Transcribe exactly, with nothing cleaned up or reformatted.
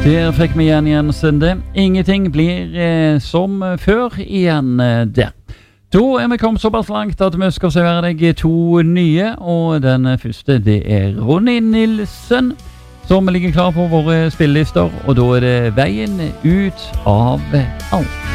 Der fikk vi igjen Jensen det. Ingenting blir eh, som før igjen eh, der. Da er vi kommet såpass langt at vi skal servere deg to nye, og den første det er Ronny Nilsen, som ligger klar på våre spillelister, og da er det Veien ut av alt.